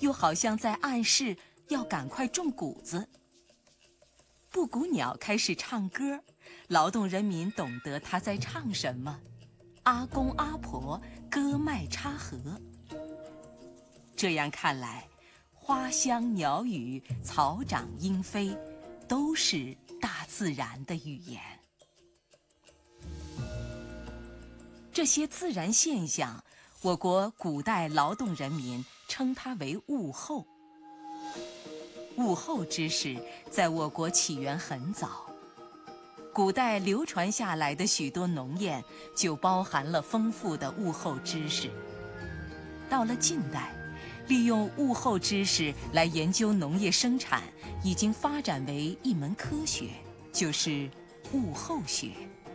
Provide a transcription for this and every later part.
又好像在暗示要赶快种谷子。布谷鸟开始唱歌，劳动人民懂得它在唱什么：阿公阿婆割麦插禾。这样看来，花香鸟语、草长莺飞，都是大自然的语言。这些自然现象，我国古代劳动人民称它为物候。物候知识在我国起源很早，古代流传下来的许多农谚就包含了丰富的物候知识。到了近代，利用物候知识来研究农业生产，已经发展为一门科学，就是物候学。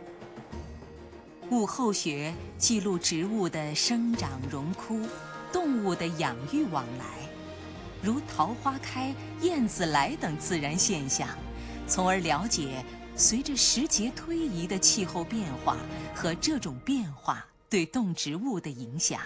物候学记录植物的生长荣枯，动物的养育往来，如桃花开、燕子来等自然现象，从而了解随着时节推移的气候变化和这种变化对动植物的影响。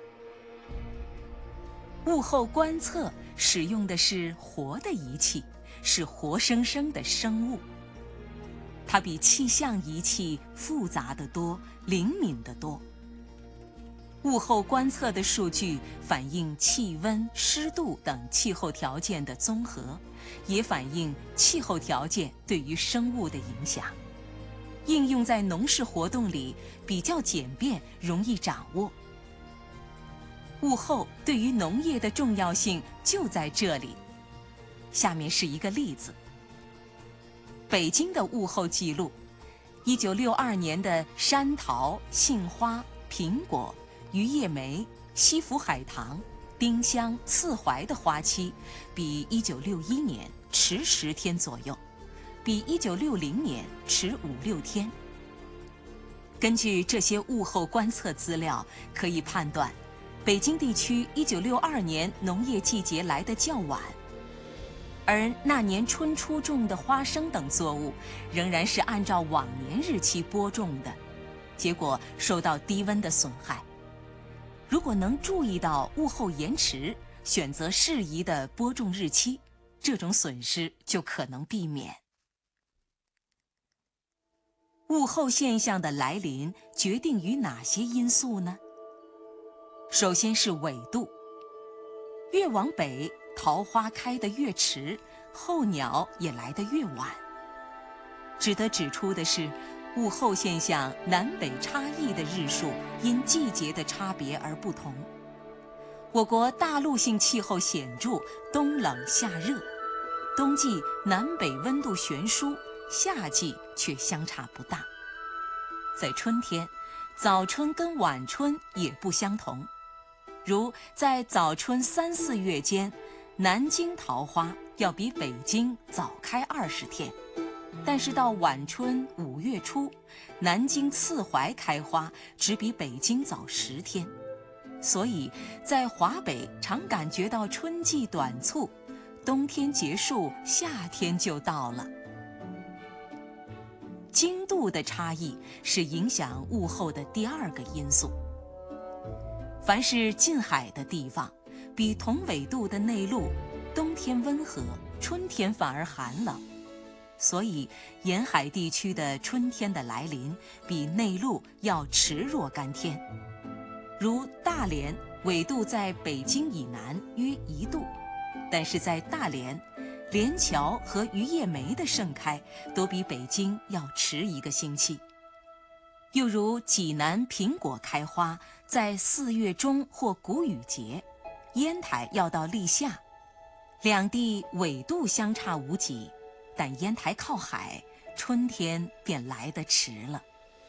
物候观测使用的是活的仪器，是活生生的生物。它比气象仪器复杂得多，灵敏得多。物候观测的数据反映气温、湿度等气候条件的综合，也反映气候条件对于生物的影响。应用在农事活动里比较简便，容易掌握。物候对于农业的重要性就在这里。下面是一个例子。北京的物候记录：1962年的山桃、杏花、苹果、榆叶梅、西府海棠、丁香、刺槐的花期比1961年迟10天左右，比1960年迟5-6天。根据这些物候观测资料，可以判断北京地区1962年农业季节来得较晚，而那年春初种的花生等作物仍然是按照往年日期播种的，结果受到低温的损害。如果能注意到物候延迟，选择适宜的播种日期，这种损失就可能避免。物候现象的来临决定于哪些因素呢？首先是纬度，越往北，桃花开得越迟，候鸟也来得越晚。值得指出的是，物候现象南北差异的日数因季节的差别而不同。我国大陆性气候显著，冬冷夏热，冬季南北温度悬殊，夏季却相差不大。在春天，早春跟晚春也不相同。如在早春3、4月间，南京桃花要比北京早开20天，但是到晚春5月初，南京刺槐开花只比北京早10天。所以在华北常感觉到春季短促，冬天结束，夏天就到了。经度的差异是影响物候的第二个因素。凡是近海的地方，比同纬度的内陆，冬天温和，春天反而寒冷。所以沿海地区的春天的来临比内陆要迟若干天。如大连，纬度在北京以南约1度，但是在大连，连桥和榆叶梅的盛开都比北京要迟1个星期。又如济南苹果开花在4月中或谷雨节，烟台要到立夏。两地纬度相差无几，但烟台靠海，春天便来得迟了。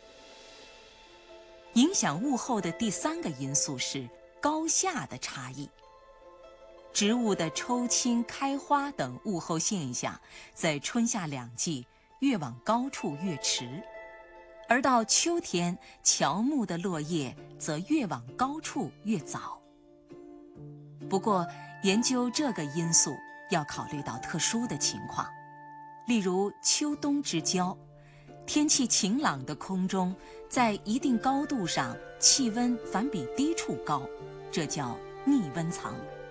影响物候的第3个因素是高下的差异。植物的抽青、开花等物候现象，在春夏两季越往高处越迟，而到秋天，乔木的落叶则越往高处越早。不过，研究这个因素要考虑到特殊的情况，例如秋冬之交，天气晴朗的空中，在一定高度上气温反比低处高，这叫逆温层。